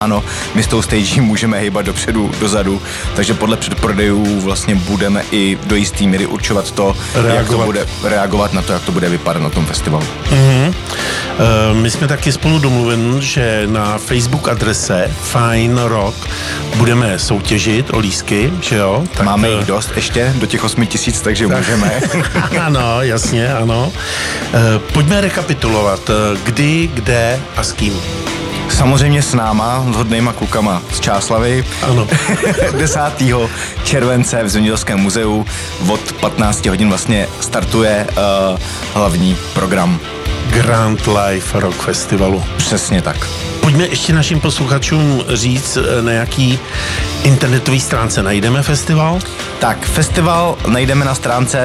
Ano, my s tou stage můžeme hýbat dopředu, dozadu, takže podle předprodejů vlastně budeme i do jistý míry určovat to, jak to bude reagovat na to, jak to bude vypadat na tom festivalu. My jsme taky spolu domluveni, že na Facebook adrese Fine Rock budeme soutěžit o lístky, že jo? Tak máme jich dost ještě, do těch 8 000, takže můžeme. Ano, jasně, ano. Pojďme rekapitulovat, kdy, kde a s kým. Samozřejmě s náma, s hodnýma klukama z Čáslavy. Ano. 10. července v Zemědělském muzeu od 15 hodin vlastně startuje hlavní program Grand Life Rock Festivalu. Přesně tak. Pojďme ještě našim posluchačům říct, na jaký internetový stránce najdeme festival. Tak, festival najdeme na stránce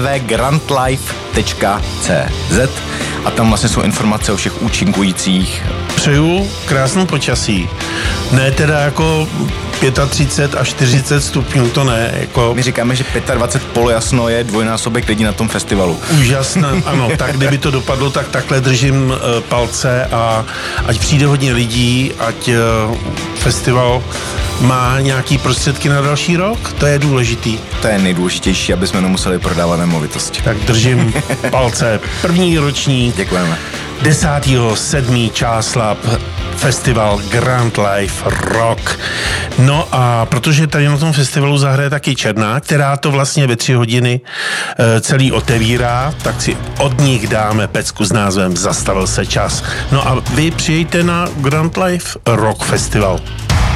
www.grandlife.cz a tam vlastně jsou informace o všech účinkujících. Přeju krásnou počasí. Ne teda jako 35 až 40 stupňů, to ne. Jako... My říkáme, že 25 polojasno je dvojnásobek lidí na tom festivalu. Úžasné, ano. Tak kdyby to dopadlo, tak takhle držím palce a ať přijde hodně lidí, ať festival má nějaký prostředky na další rok, to je důležitý. To je nejdůležitější, aby jsme nemuseli prodávat nemovitosti. Tak držím palce. První ročník. Děkujeme. 10.7. Čáslav, festival Grand Life Rock. No a protože tady na tom festivalu zahraje taky Černá, která to vlastně ve 3 hodiny celý otevírá, tak si od nich dáme pecku s názvem Zastavil se čas. No a vy přijďte na Grand Life Rock Festival.